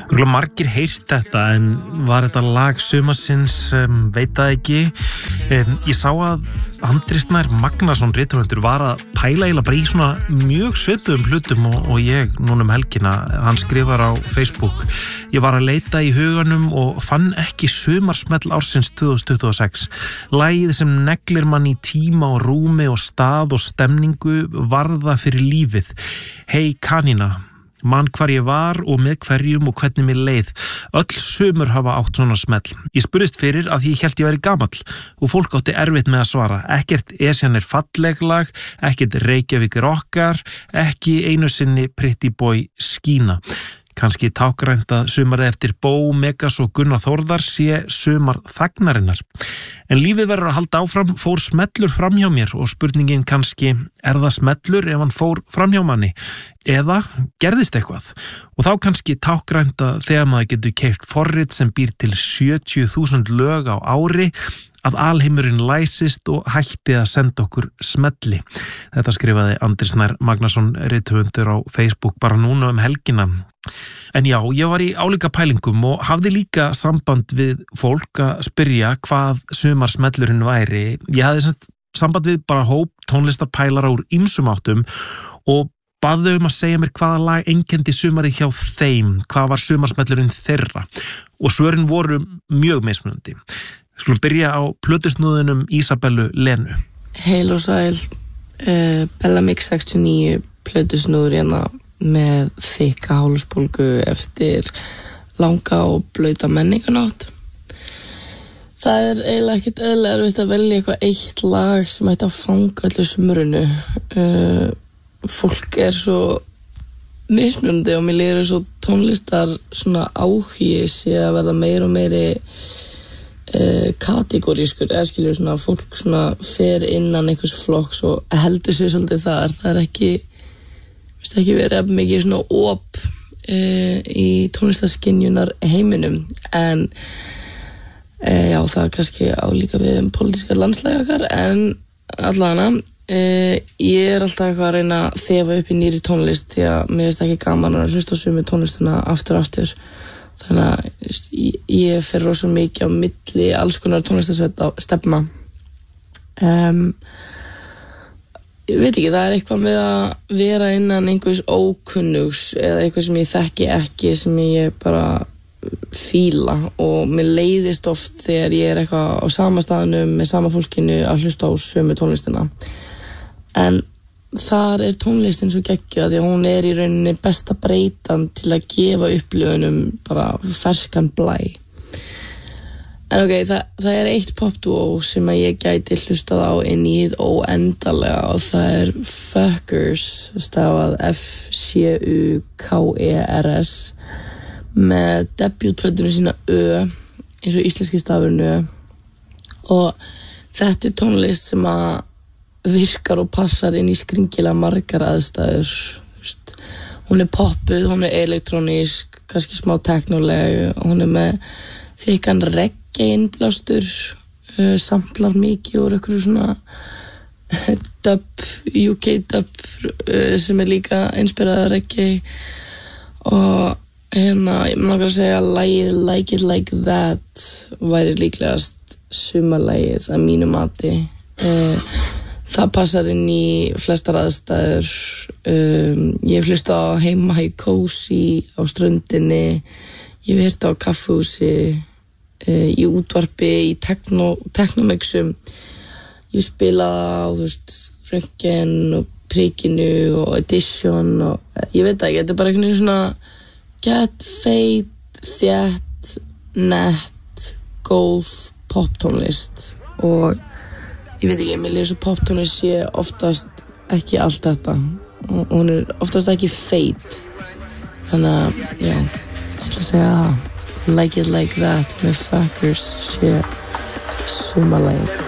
Margir heyrt þetta en var þetta lag sumarsins, veit það ekki. Ég sá að Andri Snær Magnason rithöfundur var að pæla eiginlega bara í svona mjög svipuðum hlutum og ég núna helgina. Hann skrifar á Facebook: ég var að leita í huganum og fann ekki sumarsmell ársins 2026. Lagið sem neglir mann í tíma og rúmi og stað og stemningu, varða fyrir lífið. Hey kanína, mann hvar ég var og með hverjum og hvernig mér leið. Öll sumur hafa átt svona smell. Ég spurðist fyrir að ég hélt ég væri gamall og fólk átti erfitt með að svara. Ekkert Esjan er falleg lag, ekkert Reykjavík rockar, ekki einu sinni Pretty Boy skína. Kannski tákrænt að sumarið eftir Bó, Megas og Gunnar Þórðar sé sumar þagnarinnar. En lífið verður að halda áfram. Fór smellur framhjá mér og spurningin kannski, er það smellur ef hann fór framhjá manni? Eða gerðist eitthvað? Og þá kannski tákrænt að þegar maður getur keypt forrit sem býr til 70.000 lög á ári, að alheimurinn læsist og hætti að senda okkur smelli. Þetta skrifaði Andri Snær Magnason rithöfundur á Facebook bara núna helgina. En já, ég var í álíka pælingum og hafði líka samband við fólk að spyrja hvað sumarsmellurinn væri. Ég hafði samband við bara hóp tónlistarpælara úr ýmsum áttum og baði að segja mér hvaða lag einkenndi sumarið hjá þeim, hvað var sumarsmellurinn þeirra. Og svörin voru mjög mismunandi. Skulum byrja á plötusnúðunum Ísabellu Lenu. Heil og sæl, Bella Mix 69 plötusnúður hérna með þykka hálsbólgu eftir langa og blauta menninganátt. Það er eiginlega ekkert eðlilega erfitt að velja eitthvað eitt lag sem ætti að fanga öllu sumrunu. Fólk er svo mismunandi og mér líður svo tónlistar svona áhugi sé að verða meir og meiri kategorískur, eða skilur svona fólk svona fer innan einhvers flokks og heldur sig svolítið þar. Það er ekki verið mikið svona op í tónlistarskynjunar heiminum, en já, það er kannski álíka við pólitískar landslægi okkar, en allavega ég er alltaf eitthvað að reyna að þefa upp í nýri tónlist því að mér finnst ekki gaman að hlusta á sömu tónlistina aftur og aftur. Þannig að ég fer rosa mikið á milli alls konar tónlistarstefna. Ég veit ekki, það er eitthvað með að vera innan einhvers ókunnugs eða eitthvað sem ég þekki ekki, sem ég bara fíla, og mér leiðist oft þegar ég er eitthvað á sama staðnum með sama fólkinu að hlusta á sömu tónlistina. En þar er tónlistin svo geggjuð því að hún er í rauninni besta breytan til að gefa upplifunum bara ferskan blæ. En ok, það er eitt popduo sem að ég gæti hlustað á inn í hið óendalega, og það er Fuckers, stafað F-C-U-K-E-R-S, með debutplötuna sína Ö, eins og íslenski stafurinn Ö. Og þetta er tónlist sem að virkar og passar inn í skringilega margar aðstæður. Hún er poppuð, hún er elektrónísk, kannski smá teknoleg, hún er með þykkan reggae innblástur, samplar mikið úr einhverju svona dub, UK dub, sem er líka inspirað reggae. Og hérna, ég langar að segja að lagið Like It Like That væri líklegast sumarlagið að mínu mati. Það passar inn í flestar aðstæður. Ég hef hlustað á heima í Cozy, á ströndinni, ég hef heyrt á kaffihúsi, í útvarpi, í teknomixum. Ég spilað á, Röntgen og Prikinu og Edition og ég veit ekki, þetta er bara einhvern veginn svona get feit, þétt, nett, góð poptónlist. Og ég veit ekki, mér líður svo poptónlist sé oftast ekki allt þetta, og hún er oftast ekki feit. Þannig að, já, ég ætla að segja að Like It Like That með Fuckers sé sumarlagið.